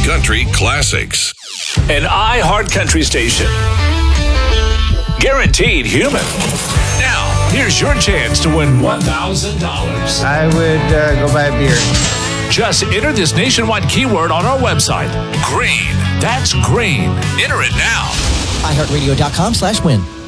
country classics. An iHeart Country station. Guaranteed human. Now, here's your chance to win $1,000. I would go buy a beer. Just enter this nationwide keyword on our website. Green. That's green. Enter it now. iHeartRadio.com/win.